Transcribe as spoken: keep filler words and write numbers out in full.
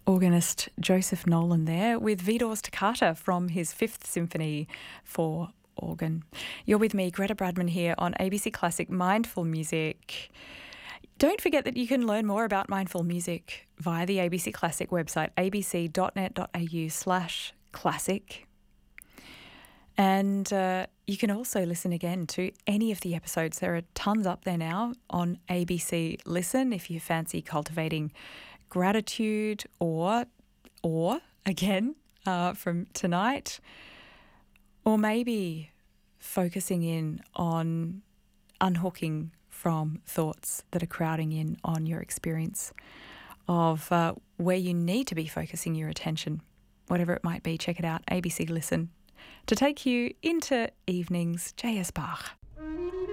Organist Joseph Nolan there with Vidor's Toccata from his Fifth Symphony for organ. You're with me, Greta Bradman, here on A B C Classic Mindful Music. Don't forget that you can learn more about mindful music via the A B C Classic website, abc.net.au slash classic. And uh, you can also listen again to any of the episodes. There are tons up there now on A B C Listen if you fancy cultivating gratitude or, or again, uh, from tonight, or maybe focusing in on unhooking from thoughts that are crowding in on your experience of uh, where you need to be focusing your attention, whatever it might be. Check it out, A B C Listen, to take you into evenings. J S Bach.